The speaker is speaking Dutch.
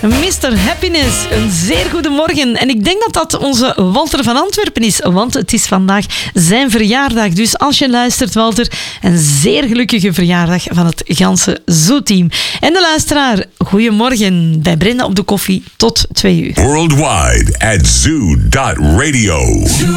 Mr. Happiness, een zeer goede morgen. En ik denk dat dat onze Walter van Antwerpen is, want het is vandaag zijn verjaardag. Dus als je luistert, Walter, een zeer gelukkige verjaardag van het ganse Zoo-team. En de luisteraar, goedemorgen bij Brenda op de koffie tot 2 uur. Worldwide at zoo.radio.